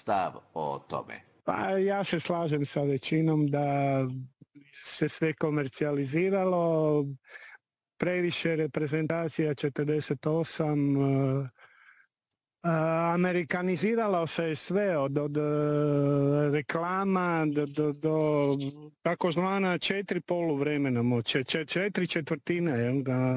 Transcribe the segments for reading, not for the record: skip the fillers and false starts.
stav o tome? Pa ja se slažem sa većinom da se sve komercijaliziralo, previše reprezentacija 48, amerikaniziralo se je sve od reklama do takozvana 4 poluvremena, 4 četvrtine.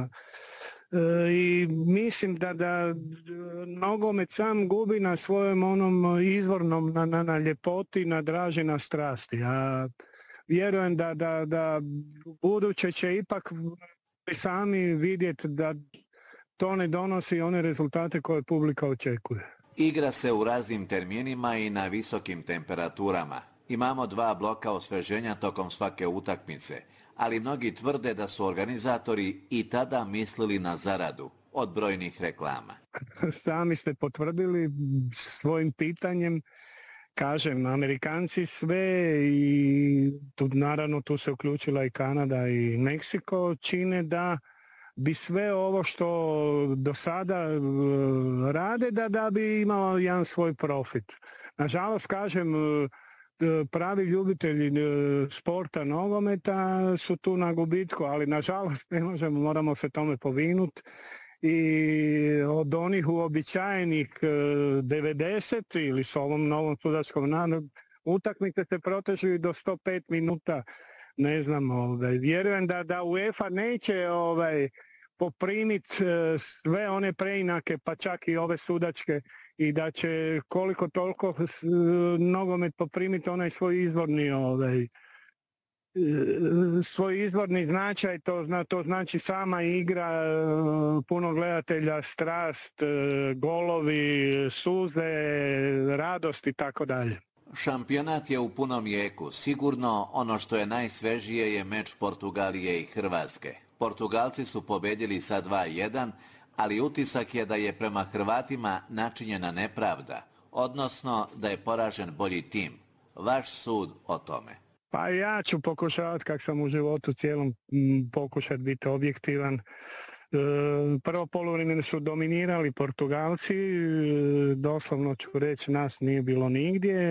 I mislim da nogomet sam gubi na svojom onom izvornom na ljepoti, na draži, na strasti. A vjerujem da buduće će ipak sami vidjeti da to ne donosi one rezultate koje publika očekuje. Igra se u raznim terminima i na visokim temperaturama. Imamo 2 bloka osveženja tokom svake utakmice, ali mnogi tvrde da su organizatori i tada mislili na zaradu od brojnih reklama. Sami ste potvrdili svojim pitanjem. Kažem, Amerikanci sve i naravno tu se uključila i Kanada i Meksiko, čine da bi sve ovo što do sada rade da bi imalo jedan svoj profit. Nažalost, kažem, pravi ljubitelji sporta, nogometa su tu na gubitku, ali nažalost ne možemo, moramo se tome povinuti. I od onih uobičajenih 90 ili s ovom novom sudačkom utakmice se protežu i do 105 minuta. Ne znam, vjerujem da UEFA neće poprimiti sve one preinake, pa čak i ove sudačke, i da će koliko toliko nogomet poprimiti onaj svoj izvorni značaj, to znači sama igra, puno gledatelja, strast, golovi, suze, radost i tako dalje. Šampionat je u punom jeku. Sigurno ono što je najsvežije je meč Portugalije i Hrvatske. Portugalci su pobedili sa 2:1, ali utisak je da je prema Hrvatima načinjena nepravda, odnosno da je poražen bolji tim. Vaš sud o tome? Pa ja ću pokušavati, kako sam u životu cijelom, pokušati biti objektivan. Prvo poluvreme su dominirali Portugalci, doslovno ću reći, nas nije bilo nigdje.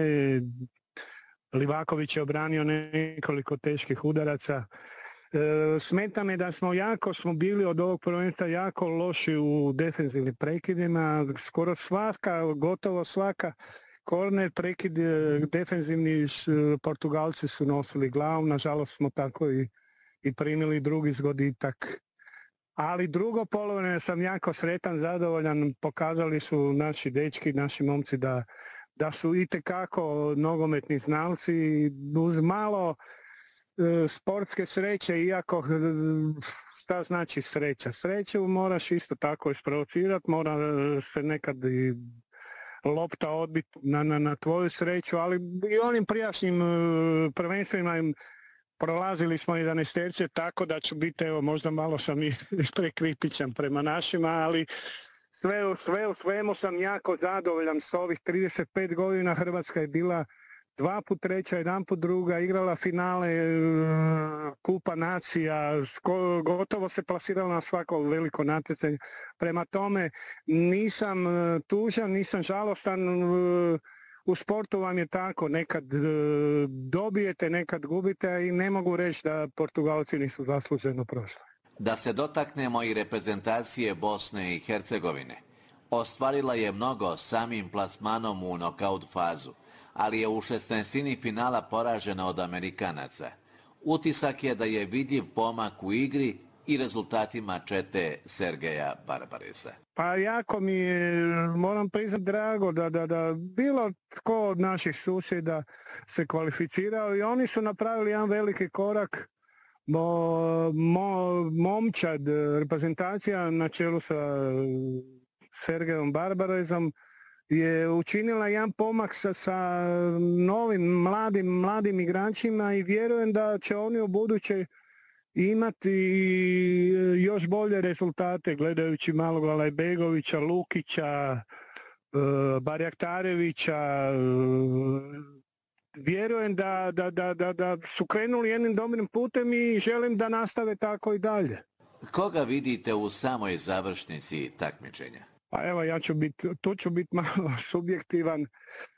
Livaković je obranio nekoliko teških udaraca. Smeta me da smo bili od ovog prvenstva jako loši u defenzivnim prekidima, skoro gotovo svaka korner prekid defenzivni Portugalci su nosili glavom, nažalost smo tako i primili drugi zgoditak. Ali drugo poluvreme sam jako sretan, zadovoljan, pokazali su naši dečki, naši momci da su itekako nogometni znalci, uz malo sportske sreće, iako šta znači sreća? Sreću moraš isto tako isprovocirati, mora se nekad i lopta odbiti na tvoju sreću, ali i onim prijašnjim prvenstvima prolazili smo 11-terce, tako da ću biti, evo, možda malo sam i prekritičan prema našima, ali sve u svemu sam jako zadovoljan s ovih 35 godina. Hrvatska je bila 2 put treća, 1 put druga, igrala finale Kupa nacija, gotovo se plasirala na svako veliko natjecanje. Prema tome nisam tužan, nisam žalostan, u sportu vam je tako, nekad dobijete, nekad gubite i ne mogu reći da Portugalci nisu zasluženo prošli. Da se dotaknemo i reprezentacije Bosne i Hercegovine. Ostvarila je mnogo samim plasmanom u nokaut fazu, ali je u 16. finala poražena od Amerikanaca. Utisak je da je vidljiv pomak u igri i rezultatima čete Sergeja Barbaresa. Pa jako mi je, moram priznati, drago da bilo tko od naših susjeda se kvalificirao i oni su napravili jedan veliki korak. Momčad, reprezentacija na čelu sa Sergejom Barbaresom je učinila jedan pomak sa novim, mladim igračima i vjerujem da će oni u buduće imati još bolje rezultate, gledajući Maloglava Begovića, Lukića, Barjaktarevića. Vjerujem da su krenuli jednim dobrim putem i želim da nastave tako i dalje. Koga vidite u samoj završnici takmičenja? Pa evo, tu ću biti malo subjektivan.